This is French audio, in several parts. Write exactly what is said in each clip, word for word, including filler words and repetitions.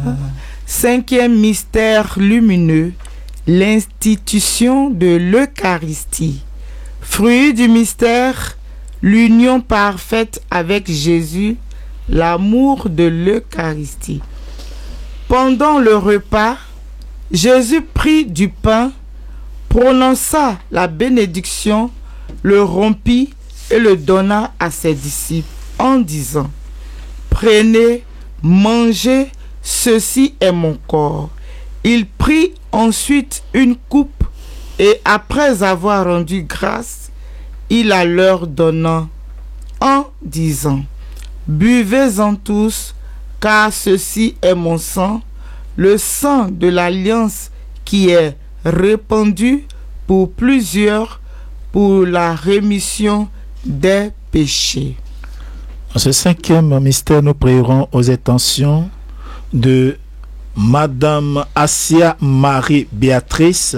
Cinquième mystère lumineux, l'institution de l'Eucharistie. Fruit du mystère, l'union parfaite avec Jésus, l'amour de l'Eucharistie. Pendant le repas, Jésus prit du pain, prononça la bénédiction, le rompit et le donna à ses disciples en disant: Prenez, mangez, ceci est mon corps. Il prit ensuite une coupe et après avoir rendu grâce, il la leur donna en disant: Buvez-en tous, car ceci est mon sang, le sang de l'alliance qui est répandu pour plusieurs pour la rémission des péchés. En ce cinquième mystère, nous prierons aux intentions de Madame Assia Marie Béatrice,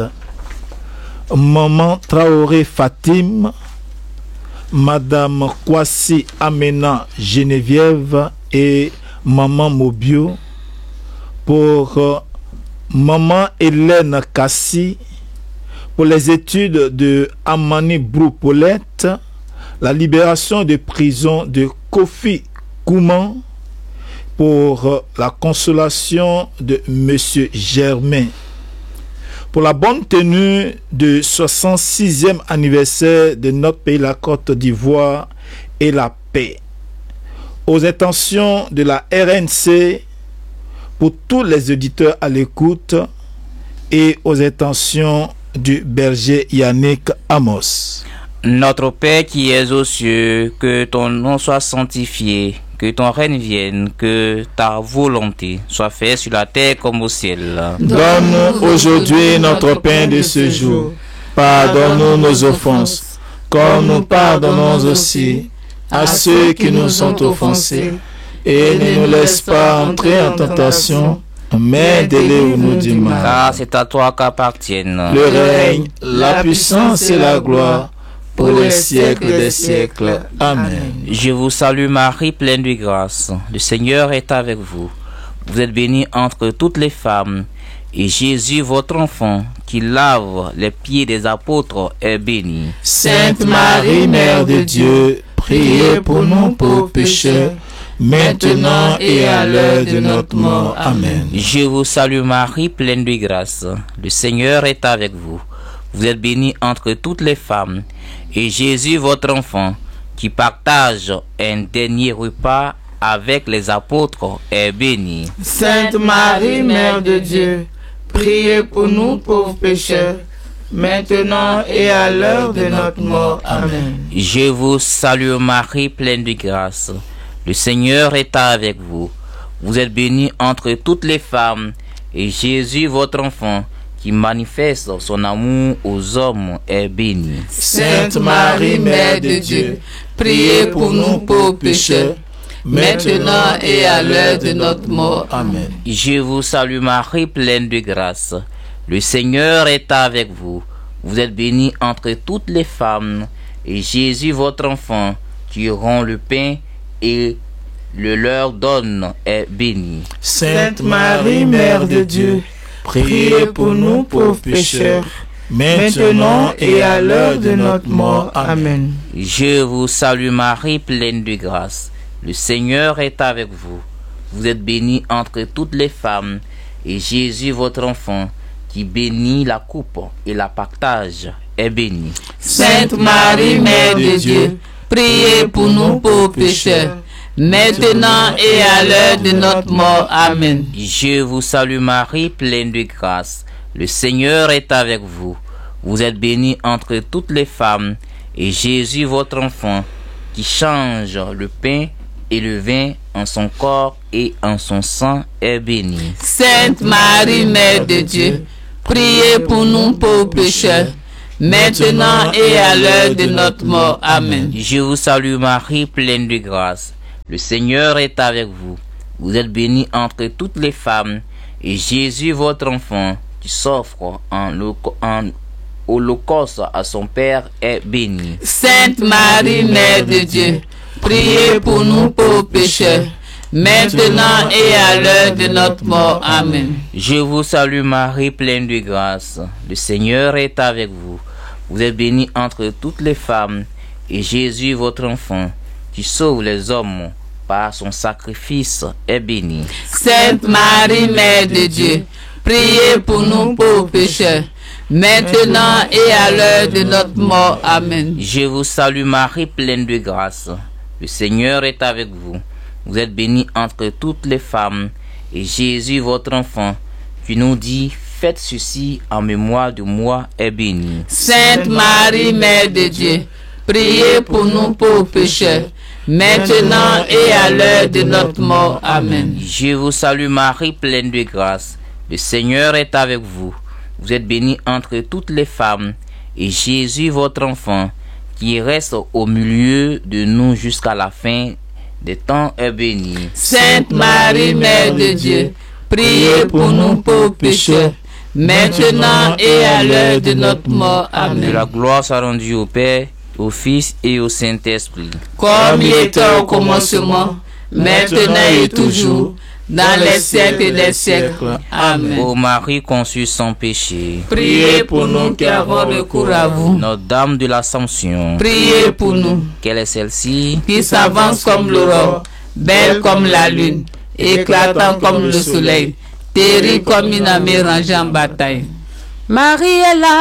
Maman Traoré Fatim, Madame Kwasi Amena Geneviève et Maman Mobio, pour euh, Maman Hélène Kassi, pour les études de Amani Brou Paulette, la libération de prison de Kofi Kouman, pour euh, la consolation de Monsieur Germain, pour la bonne tenue du soixante-sixième anniversaire de notre pays, la Côte d'Ivoire, et la paix. Aux intentions de la R N C, pour tous les auditeurs à l'écoute, et aux intentions du berger Yannick Amos. Notre Père qui es aux cieux, que ton nom soit sanctifié, que ton règne vienne, que ta volonté soit faite sur la terre comme au ciel. Donne-nous aujourd'hui notre pain de ce jour. Pardonne-nous nos offenses, comme nous pardonnons aussi à ceux qui nous ont offensés. Et ne nous laisse pas entrer en tentation, mais délivre-nous du mal. Car c'est à toi qu'appartiennent le règne, la puissance et la gloire, pour les siècles des siècles. Amen. Je vous salue Marie, pleine de grâce. Le Seigneur est avec vous. Vous êtes bénie entre toutes les femmes, et Jésus, votre enfant, qui lave les pieds des apôtres, est béni. Sainte Marie, Mère de Dieu, priez pour nous pauvres pécheurs, maintenant et à l'heure de notre mort. Amen. Je vous salue Marie, pleine de grâce. Le Seigneur est avec vous. Vous êtes bénie entre toutes les femmes, et Jésus, votre enfant, qui partage un dernier repas avec les apôtres, est béni. Sainte Marie, Mère de Dieu, priez pour nous pauvres pécheurs, maintenant et à l'heure de notre mort. Amen. Je vous salue Marie, pleine de grâce. Le Seigneur est avec vous. Vous êtes bénie entre toutes les femmes, et Jésus, votre enfant, qui manifeste son amour aux hommes, est béni. Sainte Marie, Mère de Dieu, priez pour nous pauvres pécheurs, maintenant et à l'heure de notre mort. Amen. Je vous salue Marie, pleine de grâce. Le Seigneur est avec vous. Vous êtes bénie entre toutes les femmes, et Jésus, votre enfant, qui rompt le pain et le leur donne, est béni. Sainte Marie, Mère de Dieu, priez pour nous pauvres pécheurs, maintenant et à l'heure de notre mort. Amen. Je vous salue Marie, pleine de grâce. Le Seigneur est avec vous. Vous êtes bénie entre toutes les femmes, et Jésus, votre enfant, qui bénit la coupe et la partage, est béni. Sainte Marie, Mère de Dieu, priez pour nous pauvres pécheurs, maintenant et à l'heure de notre mort. Amen. Je vous salue Marie, pleine de grâce. Le Seigneur est avec vous. Vous êtes bénie entre toutes les femmes, et Jésus, votre enfant, qui change le pain et le vin en son corps et en son sang, est béni. Sainte Marie, Mère de Dieu, priez pour nous pauvres pécheurs, maintenant et à l'heure de notre mort. Amen. Je vous salue Marie, pleine de grâce. Le Seigneur est avec vous. Vous êtes bénie entre toutes les femmes, et Jésus, votre enfant, qui s'offre en, en holocauste à son Père, est béni. Sainte Marie, Mère de Dieu, priez pour nous pauvres pécheurs, maintenant et à l'heure de notre mort. Amen. Je vous salue Marie, pleine de grâce. Le Seigneur est avec vous. Vous êtes bénie entre toutes les femmes, et Jésus, votre enfant, qui sauve les hommes par son sacrifice, est béni. Sainte Marie, Mère de Dieu, priez pour nous pauvres pécheurs, maintenant et à l'heure de notre mort. Amen. Je vous salue Marie, pleine de grâce. Le Seigneur est avec vous. Vous êtes bénie entre toutes les femmes, et Jésus, votre enfant, qui nous dit, faites ceci en mémoire de moi, est béni. Sainte Marie, Mère de Dieu, priez pour nous pauvres pécheurs, maintenant et à l'heure de notre mort. Amen. Je vous salue Marie, pleine de grâce. Le Seigneur est avec vous. Vous êtes bénie entre toutes les femmes, et Jésus, votre enfant, qui reste au milieu de nous jusqu'à la fin des temps, est béni. Sainte Marie, Mère de Dieu, priez pour nous pauvres pécheurs, maintenant et à l'heure de notre mort. Amen. Que la gloire soit rendue au Père, au Fils et au Saint-Esprit. Comme il était au commencement, maintenant et toujours, dans les siècles des siècles. Amen. Ô Marie conçue sans péché, priez pour nous qui avons recours à vous. Notre-Dame de l'Assomption, priez pour nous. Quelle est celle-ci? Qui s'avance comme l'aurore, belle comme la lune, éclatant comme le soleil, terrible comme une armée rangée en bataille. Marie est là.